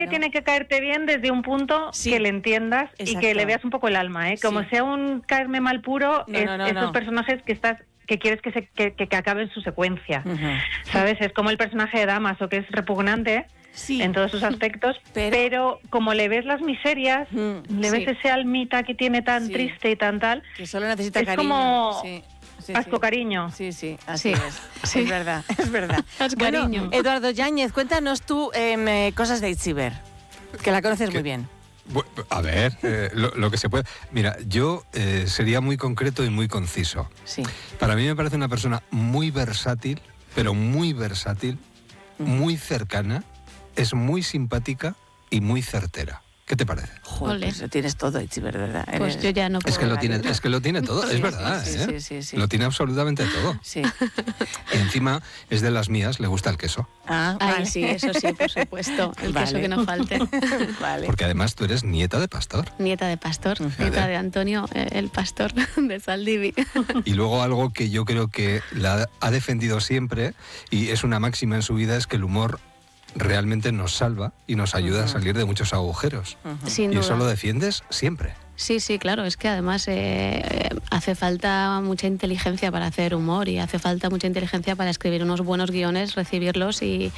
que tiene que caerte bien desde un punto que le entiendas y que le veas un poco el alma, ¿eh? Como sea un caerme mal puro, esos personajes que quieres que acaben su secuencia, ¿sabes? Es como el personaje de Damaso, que es repugnante en todos sus aspectos, pero como le ves las miserias, le ves ese almita que tiene tan triste y tan tal, que solo necesita es cariño. Como... Asco cariño. Sí, así es. Es verdad, es verdad. Bueno, Eduardo Yáñez, cuéntanos tú cosas de Itziber, que la conoces muy bien. A ver, lo que se puede... Mira, yo sería muy concreto y muy conciso. Sí. Para mí me parece una persona muy versátil, pero muy versátil, muy cercana, es muy simpática y muy certera. ¿Qué te parece? Joder, pues tienes todo, Itziber, ¿verdad? Pues yo ya no puedo. Es que lo tiene todo, es verdad, ¿eh? Sí. Lo tiene absolutamente todo. Sí. Y encima es de las mías, le gusta el queso. Ay, sí, eso sí, por supuesto. El queso que no falte. Vale. Porque además tú eres nieta de pastor. Nieta de pastor, nieta de Antonio, el pastor de Saldivi. Y luego algo que yo creo que la ha defendido siempre, y es una máxima en su vida, es que el humor realmente nos salva y nos ayuda a salir de muchos agujeros. Sin y duda. eso lo defiendes siempre. Sí, claro, es que además hace falta mucha inteligencia para hacer humor y hace falta mucha inteligencia para escribir unos buenos guiones, recibirlos y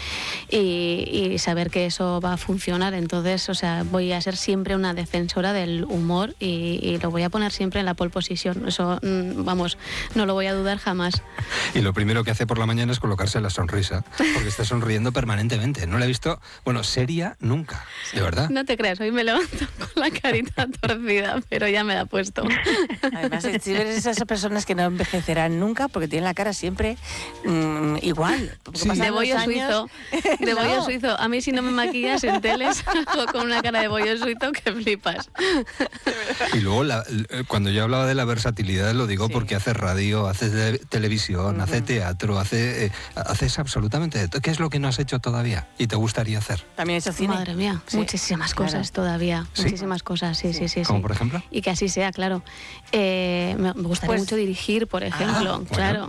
saber que eso va a funcionar. Entonces, o sea, voy a ser siempre una defensora del humor y lo voy a poner siempre en la pole position. Eso, vamos, no lo voy a dudar jamás. Y lo primero que hace por la mañana es colocarse la sonrisa, porque está sonriendo permanentemente. No la he visto, seria nunca, de verdad. No te creas, hoy me levanto con la carita torcida, pero ya me la he puesto. Además, Itziber es esas personas que no envejecerán nunca porque tienen la cara siempre igual. Sí. De bollo suizo. De bollo suizo. A mí si no me maquillas en teles, hago con una cara de bollo suizo que flipas. Y luego, cuando yo hablaba de la versatilidad, lo digo porque hace radio, hace televisión, hace teatro, haces absolutamente de todo. ¿Qué es lo que no has hecho todavía y te gustaría hacer? También he hecho cine. Madre mía, muchísimas cosas todavía. ¿Sí? Muchísimas cosas, sí. ¿Como por ejemplo? Y que así sea, claro. Me gustaría mucho dirigir, por ejemplo. Claro.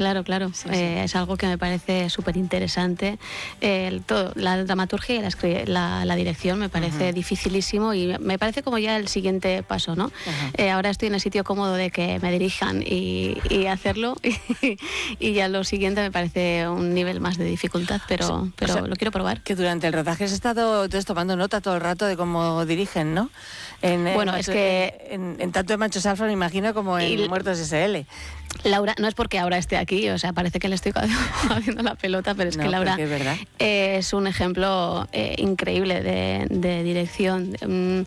Es algo que me parece súper interesante. La dramaturgia y la dirección me parece dificilísimo y me parece como ya el siguiente paso, ¿no? Ahora estoy en el sitio cómodo de que me dirijan y hacerlo y ya lo siguiente me parece un nivel más de dificultad, pero lo quiero probar. Que durante el rodaje has estado tomando nota todo el rato de cómo dirigen, ¿no? Es que... En tanto en Machos Alfa, me imagino, como en Muertos SL. Laura, no es porque ahora esté aquí, o sea, parece que le estoy haciendo la pelota, pero es que Laura es un ejemplo increíble de dirección.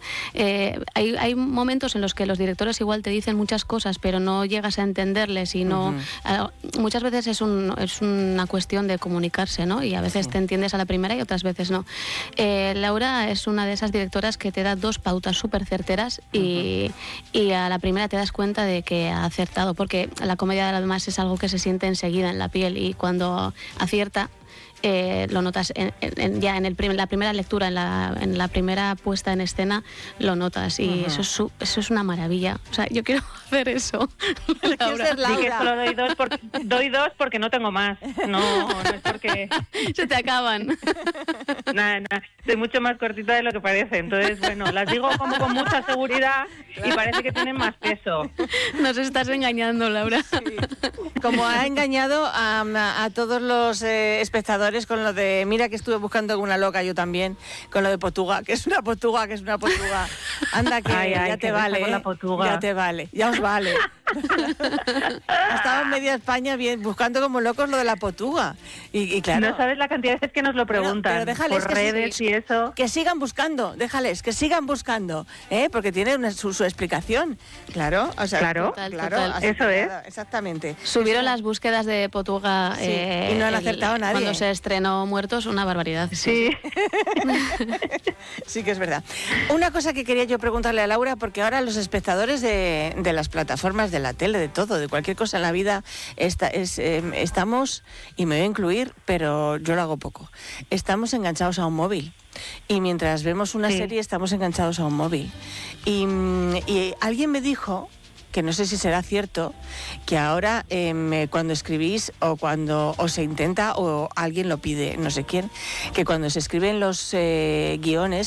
Hay momentos en los que los directores igual te dicen muchas cosas, pero no llegas a entenderles y no... muchas veces es una cuestión de comunicarse, ¿no? Y a veces te entiendes a la primera y otras veces no. Laura es una de esas directoras que te da dos pautas súper certeras y a la primera te das cuenta de que ha acertado, porque la comedia además es algo que se siente enseguida en la piel y cuando acierta lo notas ya en la primera lectura, en la primera puesta en escena, lo notas y eso es una maravilla. O sea, yo quiero hacer eso. Laura. Sí, que solo doy dos porque no tengo más. No es porque... Se te acaban. Nada, estoy mucho más cortita de lo que parece. Entonces, bueno, las digo como con mucha seguridad y parece que tienen más peso. Nos estás engañando, Laura. Sí. Como ha engañado a todos los espectadores con lo de, mira que estuve buscando alguna loca yo también, con lo de Potuga, que es una Potuga. Anda que ya te vale, ya te vale, ya os vale. Ha estado en media España buscando como locos lo de la Potuga. Y claro. No sabes la cantidad de veces que nos lo preguntan, pero déjales por redes y eso. Que sigan buscando, déjales, que sigan buscando, porque tiene su explicación. Claro, o sea, claro, eso es. Exactamente. Subieron las búsquedas de Potuga y no han acertado nadie. Cuando se estrenó Muertos, una barbaridad. Sí. Sí que es verdad. Una cosa que quería yo preguntarle a Laura, porque ahora los espectadores de las plataformas, de la tele, de todo, de cualquier cosa en la vida, estamos, y me voy a incluir, pero yo lo hago poco, estamos enganchados a un móvil. Y mientras vemos una serie estamos enganchados a un móvil. Y alguien me dijo que no sé si será cierto, que ahora cuando escribís o cuando se intenta o alguien lo pide, no sé quién, que cuando se escriben los guiones